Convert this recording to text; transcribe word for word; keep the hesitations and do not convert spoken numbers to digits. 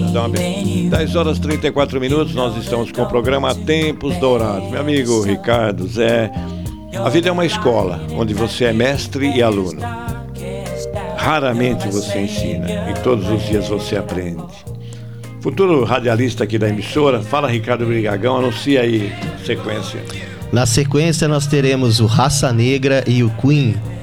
Então, dez horas e trinta e quatro minutos, nós estamos com o programa Tempos Dourados. Meu amigo Ricardo, Zé, a vida é uma escola onde você é mestre e aluno. Raramente você ensina e todos os dias você aprende. Futuro radialista aqui da emissora, fala Ricardo Brigagão, anuncia aí a sequência. Na sequência nós teremos o Raça Negra e o Queen,